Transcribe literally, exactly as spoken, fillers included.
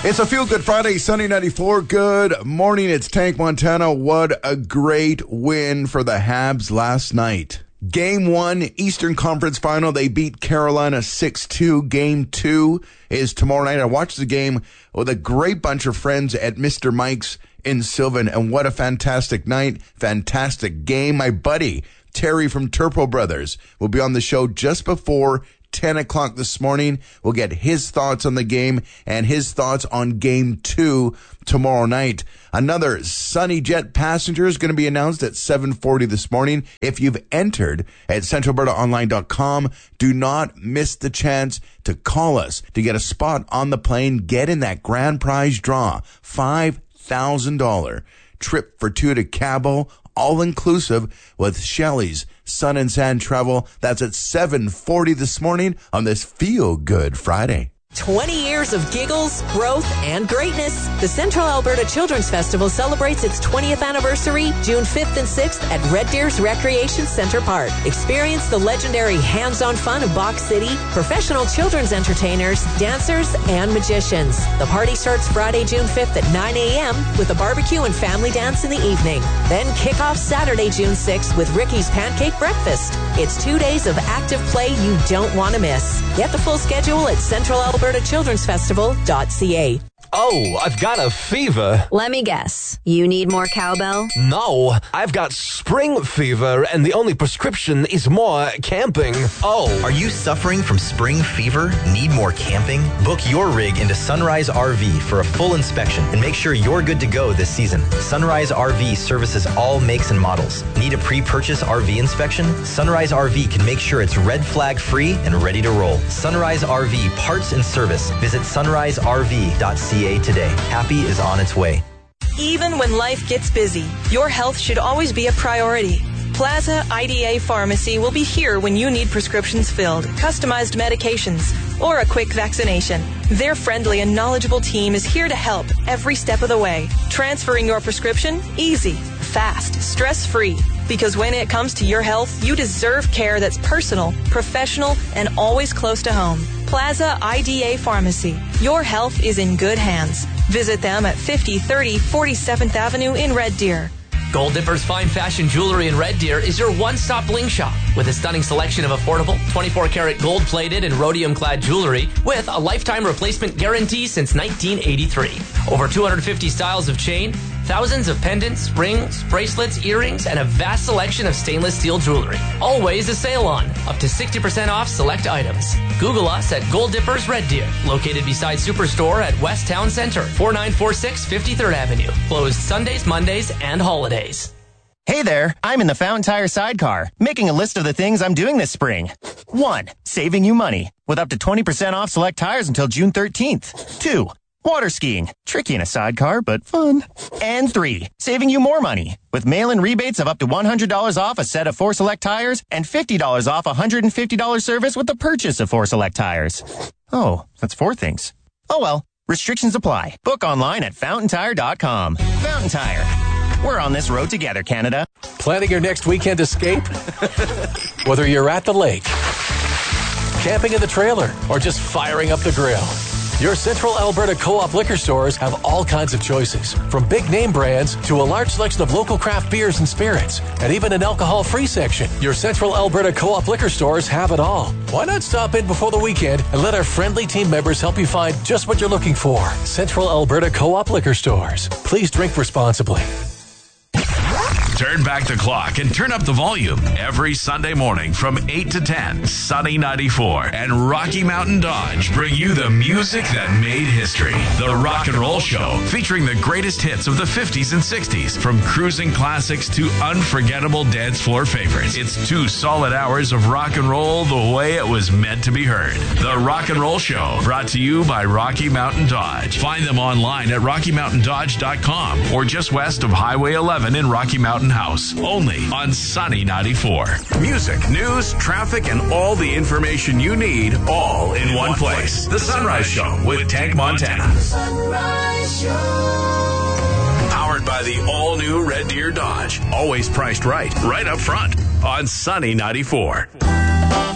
It's a Feel Good Friday, Sunny ninety-four. Good morning. It's Tank Montana. What a great win for the Habs last night. Game one, Eastern Conference Final. They beat Carolina six two. Game two is tomorrow night. I watched the game with a great bunch of friends at Mister Mike's in Sylvan, and what a fantastic night. Fantastic game. My buddy, Terry from Turpo Brothers, will be on the show just before ten o'clock this morning. We'll get his thoughts on the game and his thoughts on game two tomorrow night. Another Sunny Jet passenger is going to be announced at seven forty this morning. If you've entered at central alberta online dot com, do not miss the chance to call us to get a spot on the plane. Get in that grand prize draw. five thousand dollars trip for two to Cabo, all inclusive with Shelley's Sun and Sand Travel. That's at seven forty this morning on this Feel Good Friday. twenty years of giggles, growth, and greatness. The Central Alberta Children's Festival celebrates its twentieth anniversary June fifth and sixth at Red Deer's Recreation Center Park. Experience the legendary hands-on fun of Box City, professional children's entertainers, dancers, and magicians. The party starts Friday, June fifth at nine a.m. with a barbecue and family dance in the evening. Then kick off Saturday, June sixth with Ricky's Pancake Breakfast. It's two days of active play you don't want to miss. Get the full schedule at Central Alberta. alberta children's festival dot c a. Oh, I've got a fever. Let me guess. You need more cowbell? No, I've got spring fever, and the only prescription is more camping. Oh. Are you suffering from spring fever? Need more camping? Book your rig into Sunrise R V for a full inspection and make sure you're good to go this season. Sunrise R V services all makes and models. Need a pre-purchase R V inspection? Sunrise R V can make sure it's red flag free and ready to roll. Sunrise R V parts and service. Visit sunrise r v dot c a today. Happy is on its way. Even when life gets busy, your health should always be a priority. Plaza I D A Pharmacy will be here when you need prescriptions filled, customized medications, or a quick vaccination. Their friendly and knowledgeable team is here to help every step of the way. Transferring your prescription? Easy, fast, stress-free. Because when it comes to your health, you deserve care that's personal, professional, and always close to home. Plaza I D A Pharmacy. Your health is in good hands. Visit them at fifty thirty forty-seventh Avenue in Red Deer. Gold Dipper's Fine Fashion Jewelry in Red Deer is your one-stop bling shop with a stunning selection of affordable twenty-four karat gold-plated and rhodium-clad jewelry with a lifetime replacement guarantee since nineteen eighty-three. Over two hundred fifty styles of chain, thousands of pendants, rings, bracelets, earrings, and a vast selection of stainless steel jewelry. Always a sale on, up to sixty percent off select items. Google us at Gold Dippers Red Deer, located beside Superstore at West Town Center, forty-nine forty-six fifty-third Avenue. Closed Sundays, Mondays, and holidays. Hey there, I'm in the Fountain Tire sidecar, making a list of the things I'm doing this spring. One, saving you money, with up to twenty percent off select tires until June thirteenth. Two, water skiing, tricky in a sidecar, but fun. And three, saving you more money, with mail-in rebates of up to one hundred dollars off a set of four select tires and fifty dollars off a one hundred fifty dollars service with the purchase of four select tires. Oh, that's four things. Oh well, restrictions apply. Book online at fountain tire dot com. Fountain Tire. We're on this road together, Canada. Planning your next weekend escape? Whether you're at the lake, camping in the trailer, or just firing up the grill, your Central Alberta Co-op liquor stores have all kinds of choices, from big name brands to a large selection of local craft beers and spirits, and even an alcohol-free section. Your Central Alberta Co-op liquor stores have it all. Why not stop in before the weekend and let our friendly team members help you find just what you're looking for? Central Alberta Co-op liquor stores. Please drink responsibly. Turn back the clock and turn up the volume every Sunday morning from eight to ten. Sunny ninety-four and Rocky Mountain Dodge bring you the music that made history. The Rock and Roll Show, featuring the greatest hits of the fifties and sixties, from cruising classics to unforgettable dance floor favorites. It's two solid hours of rock and roll the way it was meant to be heard. The Rock and Roll Show, brought to you by Rocky Mountain Dodge. Find them online at rocky mountain dodge dot com or just west of Highway eleven in Rocky Mountain House, only on Sunny ninety-four. Music, news, traffic, and all the information you need, all in one place. The Sunrise Show with Tank Montana. Sunrise Show. Powered by the all-new Red Deer Dodge. Always priced right, right up front on Sunny ninety-four.